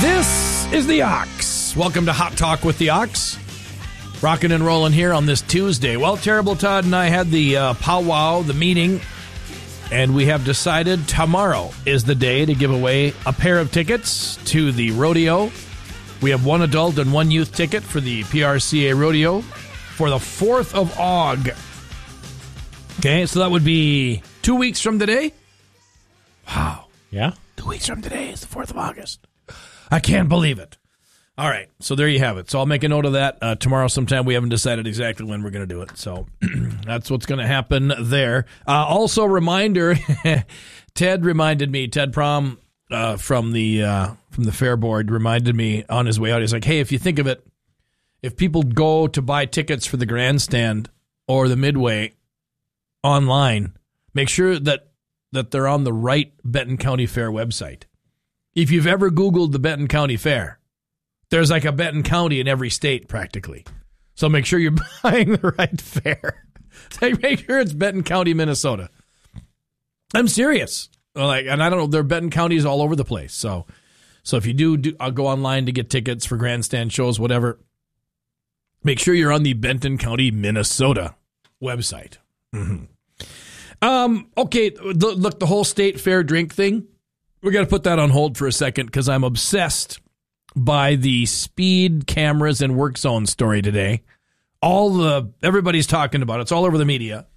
This is the Ox. Welcome to Hot Talk with the Ox. Rocking and rolling here on this Tuesday. Well, Terrible Todd and I had the powwow, the meeting, and we have decided tomorrow is the day to give away a pair of tickets to the rodeo. We have one adult and one youth ticket for the PRCA rodeo for the 4th of Aug. Okay, so that would be 2 weeks from today. Wow. Yeah? 2 weeks from today is the 4th of August. I can't believe it. All right, so there you have it. So I'll make a note of that tomorrow sometime. We haven't decided exactly when we're going to do it. So that's what's going to happen there. Also, reminder, Ted Prom from the Fair Board reminded me on his way out. He's like, hey, if you think of it, if people go to buy tickets for the grandstand or the Midway online, make sure that they're on the right Benton County Fair website. If you've ever Googled the Benton County Fair, there's like a Benton County in every state practically. So make sure you're buying the right fair. Make sure it's Benton County, Minnesota. I'm serious. And I don't know, there are Benton counties all over the place. So if you do I'll go online to get tickets for grandstand shows, whatever, make sure you're on the Benton County, Minnesota website. Mm-hmm. Okay, look, the whole state fair drink thing, we got to put that on hold for a second because I'm obsessed by the speed cameras and work zone story today. Everybody's talking about it. It's all over the media.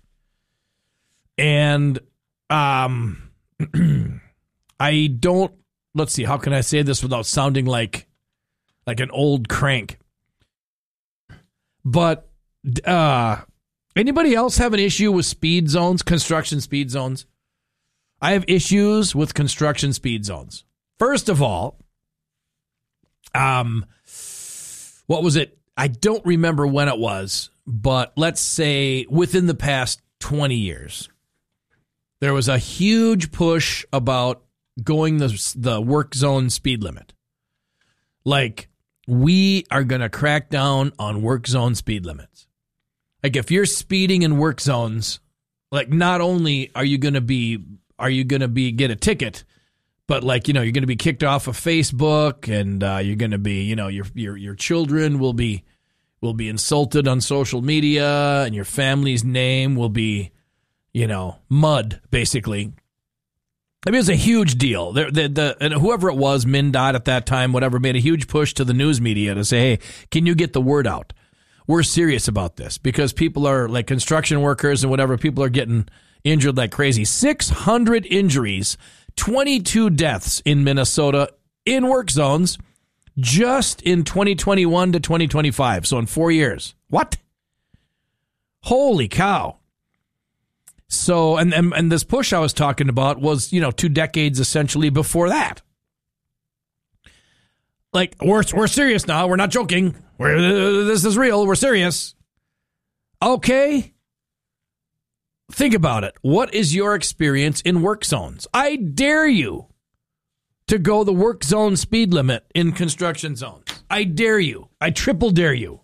And let's see, how can I say this without sounding like an old crank? But anybody else have an issue with speed zones, construction speed zones? I have issues with construction speed zones. First of all, what was it? I don't remember when it was, but let's say within the past 20 years, there was a huge push about going the work zone speed limit. Like, we are going to crack down on work zone speed limits. Like, if you're speeding in work zones, like, not only are you going to get a ticket, but like, you're going to be kicked off of Facebook, and you're going to be, your children will be insulted on social media, and your family's name will be, mud, basically. I mean, it's a huge deal. And whoever it was, MnDOT at that time, whatever, made a huge push to the news media to say, hey, can you get the word out? We're serious about this because people are like construction workers and whatever. People are getting injured like crazy. 600 injuries, 22 deaths in Minnesota in work zones just in 2021 to 2025. So in 4 years. What? Holy cow. So, and this push I was talking about was, 2 decades essentially before that. Like, we're serious now. We're not joking. This is real. We're serious. Okay. Think about it. What is your experience in work zones? I dare you to go the work zone speed limit in construction zones. I dare you. I triple dare you.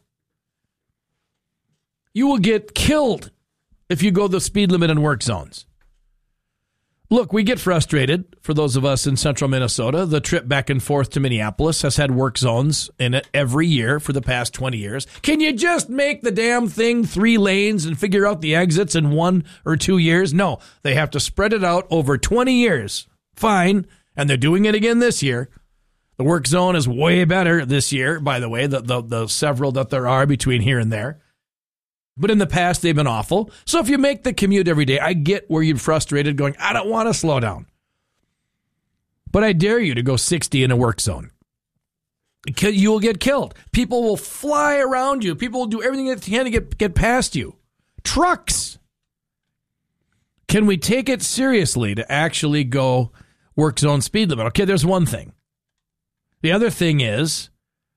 You will get killed if you go the speed limit in work zones. Look, we get frustrated, for those of us in central Minnesota. The trip back and forth to Minneapolis has had work zones in it every year for the past 20 years. Can you just make the damn thing 3 lanes and figure out the exits in 1 or 2 years? No, they have to spread it out over 20 years. Fine, and they're doing it again this year. The work zone is way better this year, by the way, the several that there are between here and there. But in the past, they've been awful. So if you make the commute every day, I get where you're frustrated going, I don't want to slow down. But I dare you to go 60 in a work zone. You will get killed. People will fly around you. People will do everything they can to get past you. Trucks. Can we take it seriously to actually go work zone speed limit? Okay, there's one thing. The other thing is,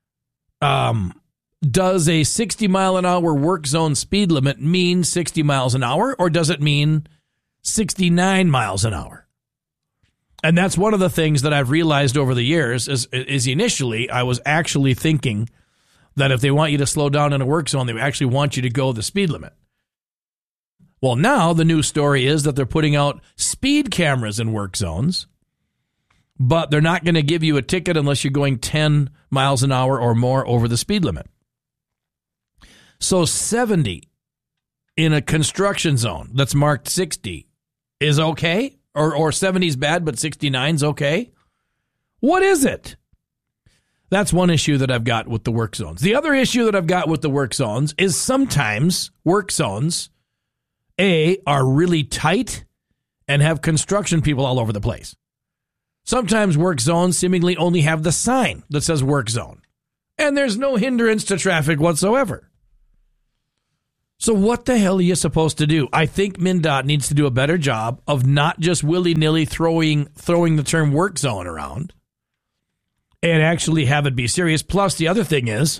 does a 60-mile-an-hour work zone speed limit mean 60 miles an hour, or does it mean 69 miles an hour? And that's one of the things that I've realized over the years is initially I was actually thinking that if they want you to slow down in a work zone, they actually want you to go the speed limit. Well, now the new story is that they're putting out speed cameras in work zones, but they're not going to give you a ticket unless you're going 10 miles an hour or more over the speed limit. So 70 in a construction zone that's marked 60 is okay? Or 70 is bad, but 69 is okay? What is it? That's one issue that I've got with the work zones. The other issue that I've got with the work zones is sometimes work zones, A, are really tight and have construction people all over the place. Sometimes work zones seemingly only have the sign that says work zone, and there's no hindrance to traffic whatsoever. So what the hell are you supposed to do? I think MnDOT needs to do a better job of not just willy-nilly throwing the term work zone around and actually have it be serious. Plus, the other thing is,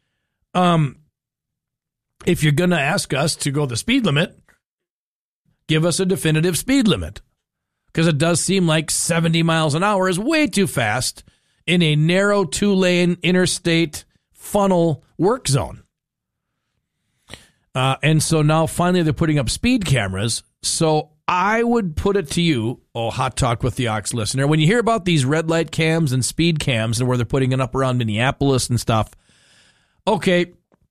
if you're going to ask us to go the speed limit, give us a definitive speed limit. Because it does seem like 70 miles an hour is way too fast in a narrow 2-lane interstate funnel work zone. And so now finally they're putting up speed cameras. So I would put it to you, Hot Talk with the Ox listener, when you hear about these red light cams and speed cams and where they're putting it up around Minneapolis and stuff, okay,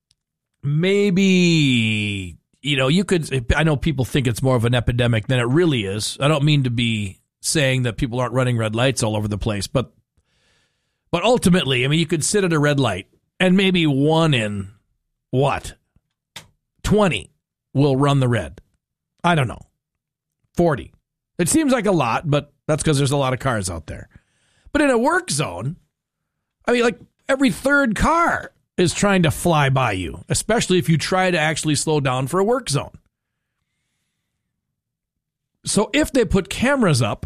maybe, you could, I know people think it's more of an epidemic than it really is. I don't mean to be saying that people aren't running red lights all over the place, but ultimately, you could sit at a red light and maybe 1 in, 20 will run the red. I don't know. 40. It seems like a lot, but that's because there's a lot of cars out there. But in a work zone, every third car is trying to fly by you, especially if you try to actually slow down for a work zone. So if they put cameras up,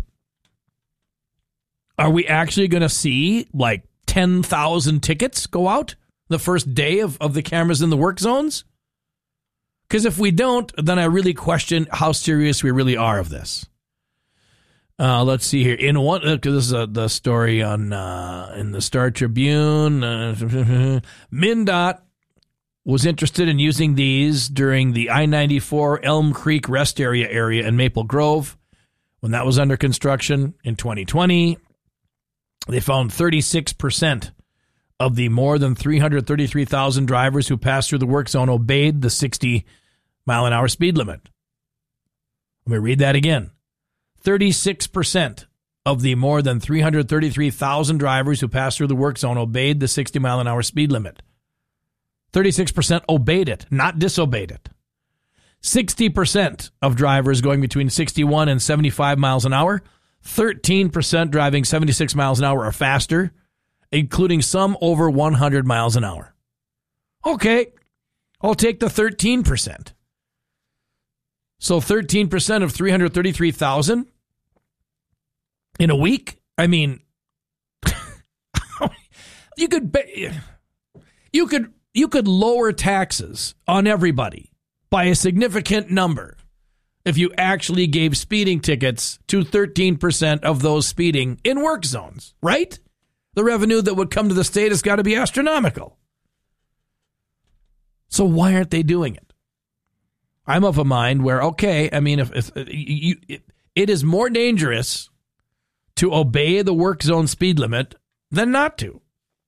are we actually going to see 10,000 tickets go out the first day of the cameras in the work zones? Because if we don't, then I really question how serious we really are of this. Let's see here. In one, this is the story on in the Star Tribune. MnDOT was interested in using these during the I-94 Elm Creek Rest Area in Maple Grove when that was under construction in 2020. They found 36% of the more than 333,000 drivers who passed through the work zone obeyed the 60-mile-an-hour speed limit. Let me read that again. 36% of the more than 333,000 drivers who passed through the work zone obeyed the 60-mile-an-hour speed limit. 36% obeyed it, not disobeyed it. 60% of drivers going between 61 and 75 miles an hour, 13% driving 76 miles an hour or faster, including some over 100 miles an hour. Okay, I'll take the 13%. So 13% of 333,000 in a week? You could lower taxes on everybody by a significant number if you actually gave speeding tickets to 13% of those speeding in work zones, right? The revenue that would come to the state has got to be astronomical. So why aren't they doing it? I'm of a mind where, it is more dangerous to obey the work zone speed limit than not to.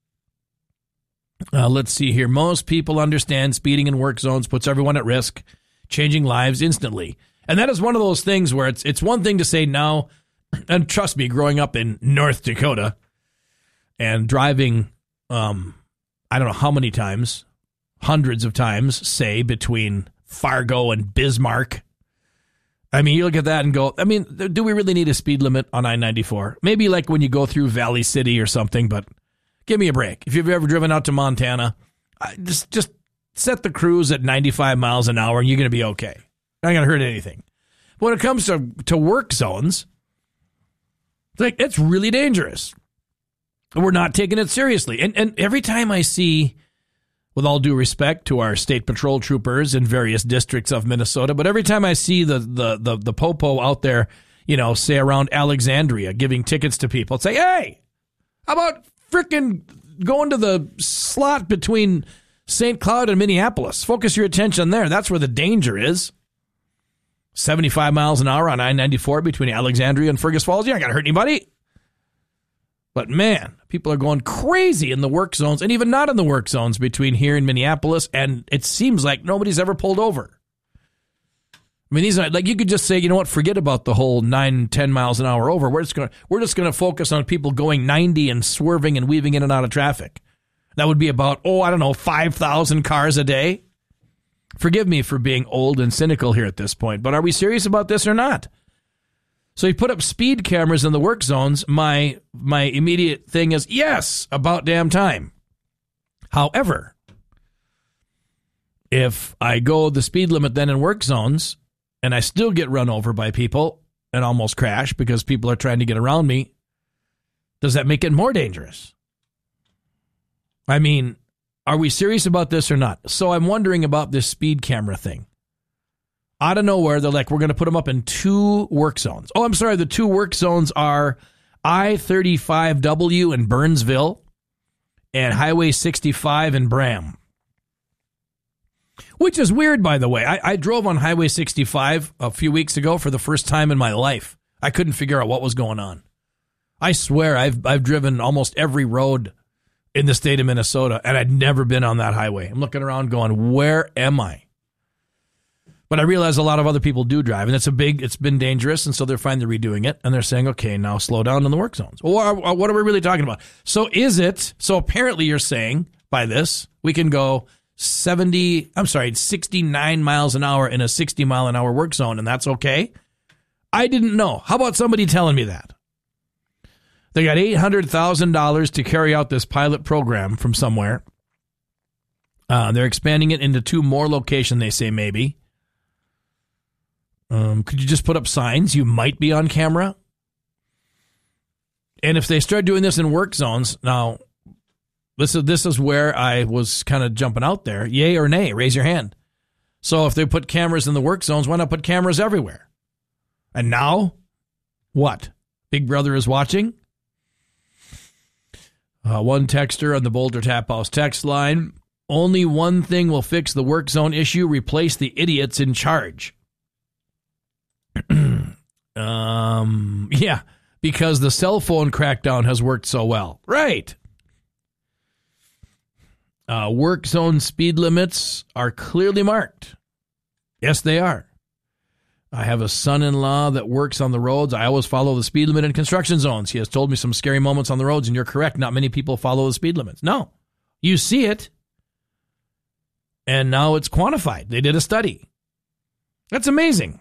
Let's see here. Most people understand speeding in work zones puts everyone at risk, changing lives instantly. And that is one of those things where it's one thing to say now, and trust me, growing up in North Dakota and driving, I don't know how many times, hundreds of times, say, between Fargo and Bismarck. You look at that and go, do we really need a speed limit on I-94? Maybe like when you go through Valley City or something, but give me a break. If you've ever driven out to Montana, just set the cruise at 95 miles an hour and you're going to be okay. Not going to hurt anything. But when it comes to work zones, it's really dangerous. We're not taking it seriously. And every time I see, with all due respect to our state patrol troopers in various districts of Minnesota, but every time I see the popo out there, say around Alexandria giving tickets to people, say, hey, how about frickin' going to the slot between St. Cloud and Minneapolis? Focus your attention there. That's where the danger is. 75 miles an hour on I-94 between Alexandria and Fergus Falls. You're not going to hurt anybody. But man, people are going crazy in the work zones and even not in the work zones between here and Minneapolis. And it seems like nobody's ever pulled over. I mean, these are like, you could just say, you know what, forget about the whole 9-10 miles an hour over. We're just going to focus on people going 90 and swerving and weaving in and out of traffic. That would be about, 5,000 cars a day. Forgive me for being old and cynical here at this point, but are we serious about this or not? So you put up speed cameras in the work zones. My immediate thing is, yes, about damn time. However, if I go the speed limit then in work zones and I still get run over by people and almost crash because people are trying to get around me, does that make it more dangerous? I mean, are we serious about this or not? So I'm wondering about this speed camera thing. Out of nowhere, they're like, we're going to put them up in 2 work zones. Oh, I'm sorry. The 2 work zones are I-35W in Burnsville and Highway 65 in Bram. Which is weird, by the way. I drove on Highway 65 a few weeks ago for the first time in my life. I couldn't figure out what was going on. I swear I've driven almost every road in the state of Minnesota, and I'd never been on that highway. I'm looking around going, where am I? But I realize a lot of other people do drive, and it's been dangerous, and so they're finally redoing it, and they're saying, okay, now slow down in the work zones. Or what are we really talking about? So apparently you're saying by this, we can go 69 miles an hour in a 60 mile an hour work zone, and that's okay? I didn't know. How about somebody telling me that? They got $800,000 to carry out this pilot program from somewhere. They're expanding it into 2 more locations, they say, maybe. Could you just put up signs? You might be on camera. And if they start doing this in work zones, now, this is where I was kind of jumping out there. Yay or nay? Raise your hand. So if they put cameras in the work zones, why not put cameras everywhere? And now, what? Big Brother is watching? One texter on the Boulder Tap House text line. Only one thing will fix the work zone issue. Replace the idiots in charge. Yeah, because the cell phone crackdown has worked so well. Right. Work zone speed limits are clearly marked. Yes, they are. I have a son-in-law that works on the roads. I always follow the speed limit in construction zones. He has told me some scary moments on the roads, and you're correct. Not many people follow the speed limits. No, you see it, and now it's quantified. They did a study. That's amazing.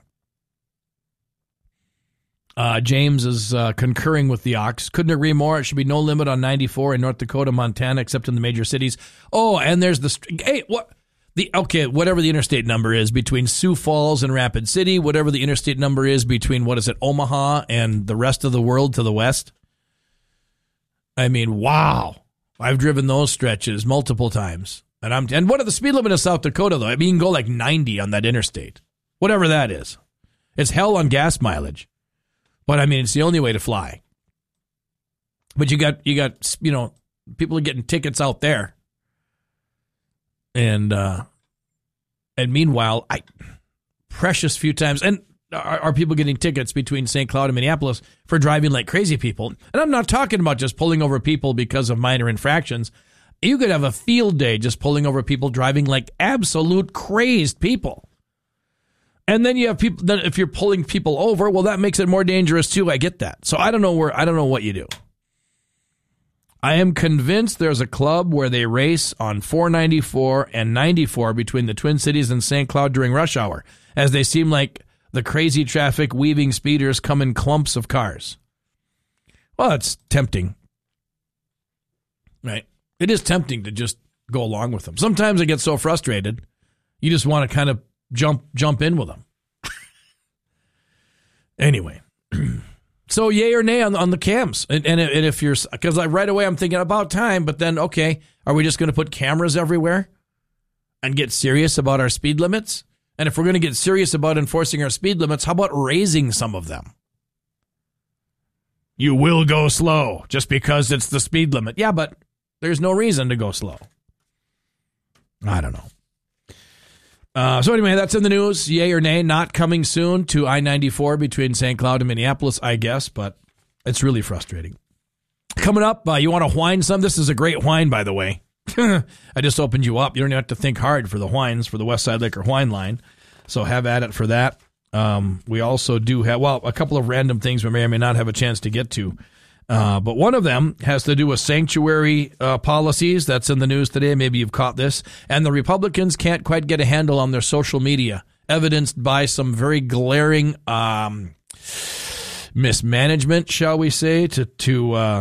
James is concurring with the Ox. Couldn't agree more. It should be no limit on 94 in North Dakota, Montana, except in the major cities. Oh, and there's whatever the interstate number is between Sioux Falls and Rapid City, whatever the interstate number is between, Omaha and the rest of the world to the west. I mean, wow. I've driven those stretches multiple times. And what are the speed limit in South Dakota, though? I mean, you can go like 90 on that interstate. Whatever that is. It's hell on gas mileage. But I mean, it's the only way to fly. But you got people are getting tickets out there. And meanwhile, precious few times, and are people getting tickets between St. Cloud and Minneapolis for driving like crazy people? And I'm not talking about just pulling over people because of minor infractions. You could have a field day just pulling over people driving like absolute crazed people. And then you have people. Then if you're pulling people over, well, that makes it more dangerous too. I get that. So I don't know what you do. I am convinced there's a club where they race on 494 and 94 between the Twin Cities and St. Cloud during rush hour, as they seem like the crazy traffic weaving speeders come in clumps of cars. Well, it's tempting, right? It is tempting to just go along with them. Sometimes I get so frustrated, you just want to kind of jump in with them. Anyway, so yay or nay on the cams, and if you're, because right away I'm thinking about time, but then okay, are we just going to put cameras everywhere and get serious about our speed limits? And if we're going to get serious about enforcing our speed limits, how about raising some of them? You will go slow just because it's the speed limit. Yeah, but there's no reason to go slow. I don't know. So anyway, that's in the news. Yay or nay, not coming soon to I-94 between St. Cloud and Minneapolis, I guess, but it's really frustrating. Coming up, you want to whine some? This is a great whine, by the way. I just opened you up. You don't have to think hard for the whines for the Westside Liquor Whine Line. So have at it for that. We also do have, a couple of random things we may or may not have a chance to get to. But one of them has to do with sanctuary policies. That's in the news today. Maybe you've caught this. And the Republicans can't quite get a handle on their social media, evidenced by some very glaring mismanagement, shall we say, to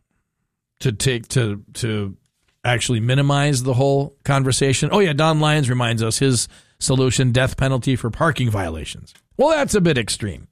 actually minimize the whole conversation. Oh yeah, Don Lyons reminds us his solution: death penalty for parking violations. Well, that's a bit extreme.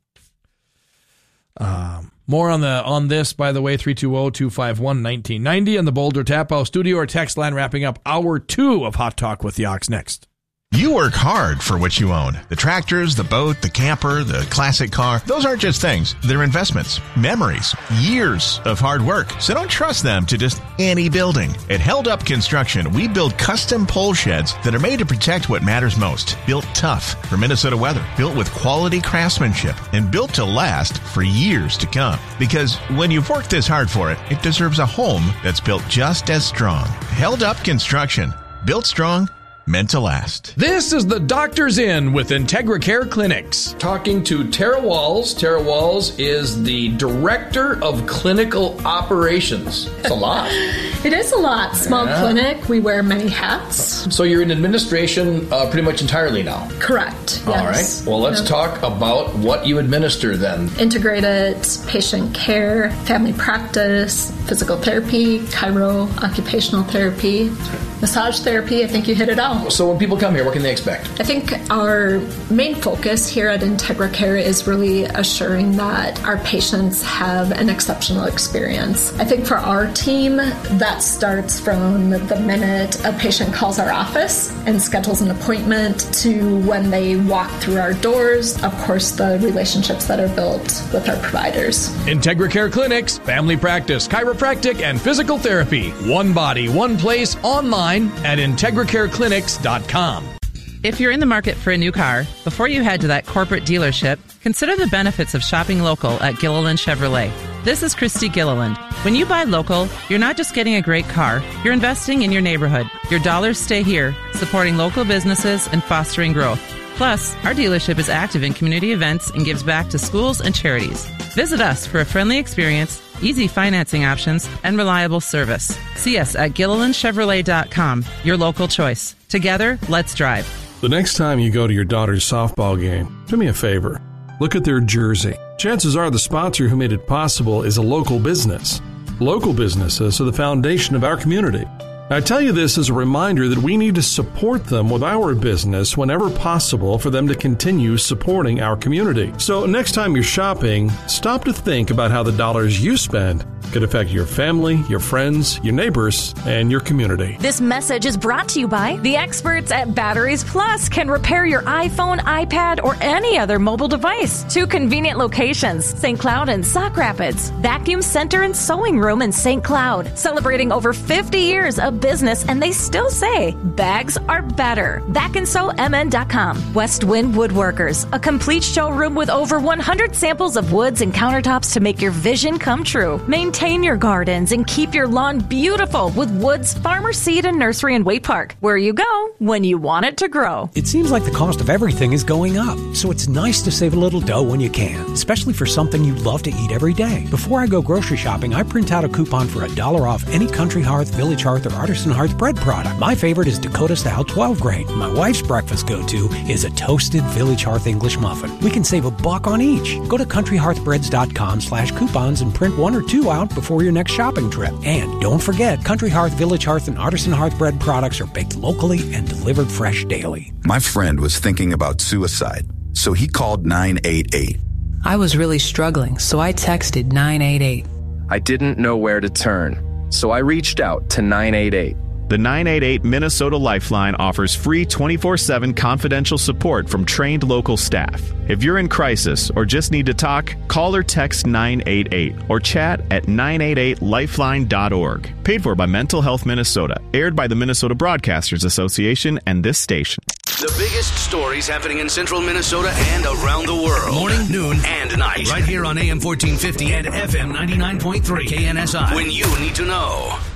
More on this, by the way, 320-251-1990 in the Boulder Tap House studio or text line, wrapping up hour 2 of Hot Talk with the Ox next. You work hard for what you own. The tractors, the boat, the camper, the classic car. Those aren't just things. They're investments, memories, years of hard work. So don't trust them to just any building. At Held Up Construction, we build custom pole sheds that are made to protect what matters most. Built tough for Minnesota weather. Built with quality craftsmanship and built to last for years to come. Because when you've worked this hard for it, it deserves a home that's built just as strong. Held Up Construction. Built strong, meant to last. This is the Doctor's In with Integra Care Clinics. Talking to Tara Walls. Tara Walls is the Director of Clinical Operations. It's a lot. It is a lot. Small clinic. We wear many hats. So you're in administration pretty much entirely now? Correct. Yes. All right. Well, let's talk about what you administer then. Integrated patient care, family practice, physical therapy, chiro, occupational therapy, massage therapy. I think you hit it all. So when people come here, what can they expect? I think our main focus here at Integra Care is really assuring that our patients have an exceptional experience. I think for our team, that starts from the minute a patient calls our office and schedules an appointment to when they walk through our doors. Of course, the relationships that are built with our providers. Integra Care Clinics, family practice, chiropractic, and physical therapy. One body, one place, online at IntegraCareClinics.com. If you're in the market for a new car, before you head to that corporate dealership, consider the benefits of shopping local at Gilliland Chevrolet. This is Christy Gilliland. When you buy local, you're not just getting a great car, you're investing in your neighborhood. Your dollars stay here, supporting local businesses and fostering growth. Plus, our dealership is active in community events and gives back to schools and charities. Visit us for a friendly experience, easy financing options, and reliable service. See us at GillilandChevrolet.com, your local choice. Together, let's drive. The next time you go to your daughter's softball game, do me a favor. Look at their jersey. Chances are the sponsor who made it possible is a local business. Local businesses are the foundation of our community. I tell you this as a reminder that we need to support them with our business whenever possible for them to continue supporting our community. So next time you're shopping, stop to think about how the dollars you spend could affect your family, your friends, your neighbors, and your community. This message is brought to you by the experts at Batteries Plus. Can repair your iPhone, iPad, or any other mobile device. 2 convenient locations, St. Cloud and Sauk Rapids. Vacuum Center and Sewing Room in St. Cloud. Celebrating over 50 years of business, and they still say bags are better. BackandSewMN.com. West Wind Woodworkers, a complete showroom with over 100 samples of woods and countertops to make your vision come true. Maintain your gardens and keep your lawn beautiful with Woods Farmer Seed and Nursery in Waite Park, where you go when you want it to grow. It seems like the cost of everything is going up, so it's nice to save a little dough when you can, especially for something you love to eat every day. Before I go grocery shopping, I print out a coupon for $1 off any Country Hearth, Village Hearth, or Artisan Hearth bread product. My favorite is Dakota Style 12 grade. My wife's breakfast go-to is a toasted Village Hearth English muffin. We can save $1 on each. Go to countryhearthbreads.com/coupons and print 1 or 2 out before your next shopping trip. And don't forget, Country Hearth, Village Hearth, and Artisan Hearth bread products are baked locally and delivered fresh daily. My friend was thinking about suicide, so he called 988. I was really struggling, so I texted 988. I didn't know where to turn, so I reached out to 988. The 988 Minnesota Lifeline offers free 24/7 confidential support from trained local staff. If you're in crisis or just need to talk, call or text 988 or chat at 988lifeline.org. Paid for by Mental Health Minnesota. Aired by the Minnesota Broadcasters Association and this station. The biggest stories happening in central Minnesota and around the world. Morning, noon, and night. Right here on AM 1450 and FM 99.3 KNSI. When you need to know.